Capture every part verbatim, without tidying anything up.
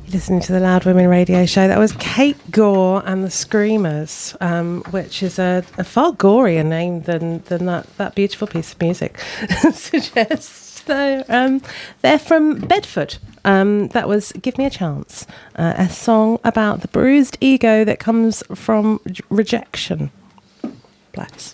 Listening to the Loud Women radio show. That was Kate Gore and the Screamers, um, which is a, a far gorier name than, than that, that beautiful piece of music suggests. So um, they're from Bedford. Um, that was Give Me a Chance, uh, a song about the bruised ego that comes from rejection. Bless.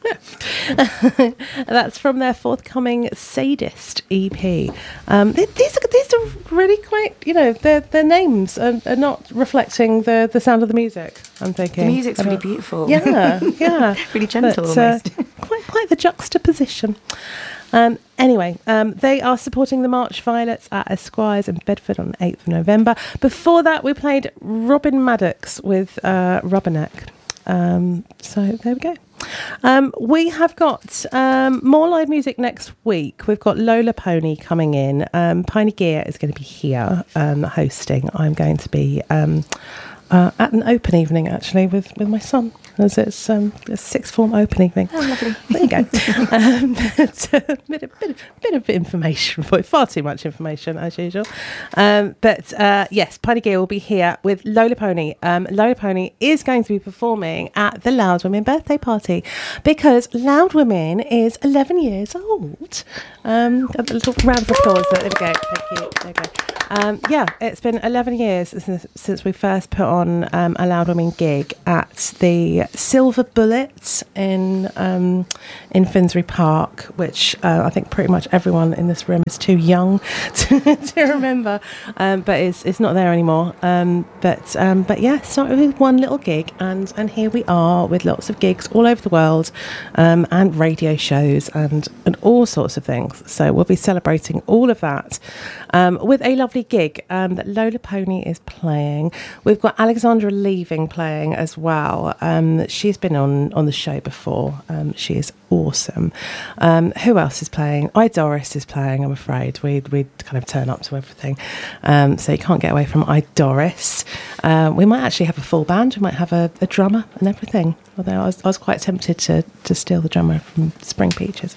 Yeah. That's from their forthcoming Sadist E P. Um, they, these are these are really quite, you know, their their names are, are not reflecting the, the sound of the music. I'm thinking the music's really beautiful. Yeah, yeah, really gentle, but, almost. Uh, quite quite the juxtaposition. Um, anyway, um, they are supporting the March Violets at Esquires in Bedford on the eighth of November. Before that, we played Robin Maddox with uh, Rubberneck. Um, so there we go. Um, we have got um, more live music next week. We've got Lola Pony coming in. Um, Piney Gear is going to be here um, hosting. I'm going to be um, uh, at an open evening, actually, with, with my son. As it's um, a sixth form open evening. Oh, lovely. There you go. um, but, uh, bit, of, bit, of, bit of information for you. Far too much information, as usual. Um, but uh, yes, Piney Gear will be here with Lola Pony. Um, Lola Pony is going to be performing at the Loud Women birthday party because Loud Women is eleven years old. Um, a little round of applause. There we go. Thank you. There we go. Um, yeah, it's been eleven years since, since we first put on um, a Loud Women gig at the Silver Bullet in um, in Finsbury Park, which uh, I think pretty much everyone in this room is too young to, to remember, um, but it's it's not there anymore. Um, but um, but yeah, started with one little gig, and and here we are with lots of gigs all over the world, um, and radio shows and and all sorts of things. So we'll be celebrating all of that um, with a lovely gig um, that Lola Pony is playing. We've got Alexandra Leaving playing as well. Um, she's been on, on the show before. Um, she is awesome. Um, who else is playing? I Doris is playing, I'm afraid. We we kind of turn up to everything. Um, so you can't get away from I Doris. Um, we might actually have a full band. We might have a, a drummer and everything. Although I was, I was quite tempted to, to steal the drummer from Spring Peaches.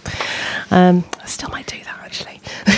Um, I still might do that, actually.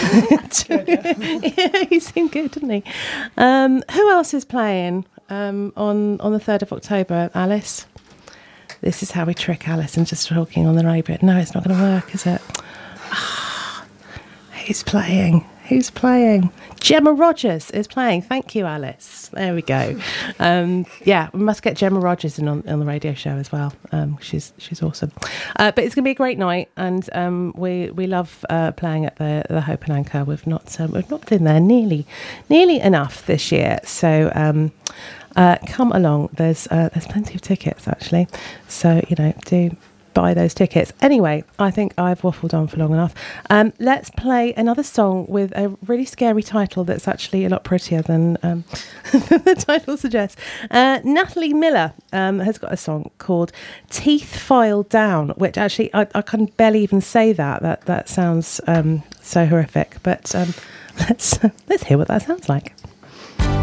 Yeah, he seemed good, didn't he? Um, who else is playing um, on, on the third of October, Alice? This is how we trick Alice and just talking on the radio. No, it's not going to work, is it? Oh, who's playing? Who's playing? Gemma Rogers is playing. Thank you, Alice. There we go. Um, yeah, we must get Gemma Rogers in on, on the radio show as well. Um, she's she's awesome. Uh, but it's going to be a great night, and um, we we love uh, playing at the the Hope and Anchor. We've not um, we've not been there nearly nearly enough this year. So. Um, Uh, come along. There's uh, there's plenty of tickets actually, so you know do buy those tickets. Anyway, I think I've waffled on for long enough. Um, let's play another song with a really scary title that's actually a lot prettier than um, the title suggests. Uh, Natalie Miller um, has got a song called "Teeth Filed Down," which actually I, I can barely even say that. That that sounds um, so horrific. But um, let's let's hear what that sounds like.